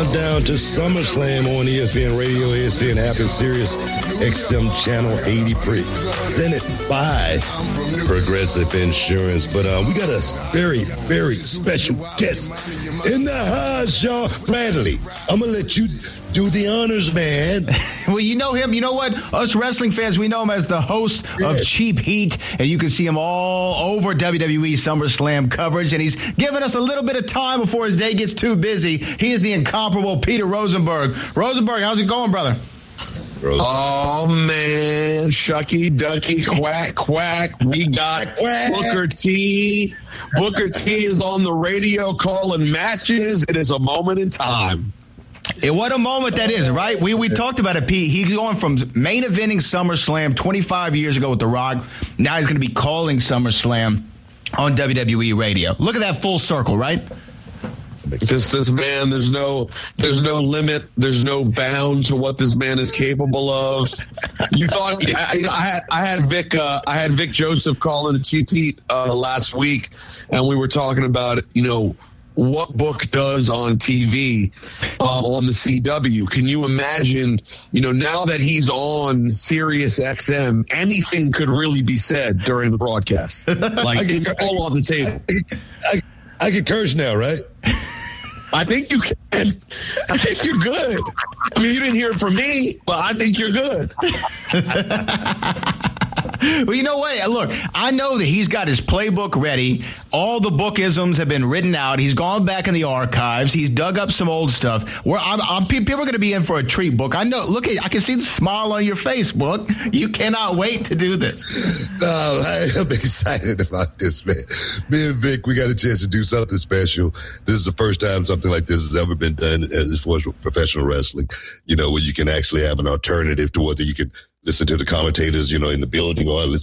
on down to SummerSlam on ESPN Radio, ESPN app, and Sirius XM Channel 80 presented by Progressive Insurance. But we got a very, very special guest in the house, Sean Bradley. I'm going to let you do the honors, man. Well, you know him. You know what? Us wrestling fans, we know him as the host of Cheap Heat, and you can see him all over WWE SummerSlam coverage, and he's giving us a little bit of time before his day gets too busy. He is the incomparable Peter Rosenberg. Rosenberg, how's it going, brother? Oh, man, shucky, ducky, quack, quack. We got Booker T. Booker T is on the radio calling matches. It is a moment in time. And what a moment that is, right? We talked about it, Pete. He's going from main eventing SummerSlam 25 years ago with The Rock. Now he's going to be calling SummerSlam on WWE radio. Look at that full circle, right? This man, there's no limit, there's no bound to what this man is capable of. You thought I had Vic Joseph calling a Cheap Heat last week, and we were talking about what Book does on TV on the CW. Can you imagine? Now that he's on Sirius XM, anything could really be said during the broadcast. Like it's all on the table. I can curse now, right? I think you can. I think you're good. I mean, you didn't hear it from me, but I think you're good. Well, you know what? Look, I know that he's got his playbook ready. All the bookisms have been written out. He's gone back in the archives. He's dug up some old stuff. People are going to be in for a treat, Book. I know. Look, I can see the smile on your face, Book. You cannot wait to do this. I'm excited about this, man. Me and Vic, we got a chance to do something special. This is the first time something like this has ever been done as far as professional wrestling, where you can actually have an alternative to whether you can listen to the commentators, in the building or listen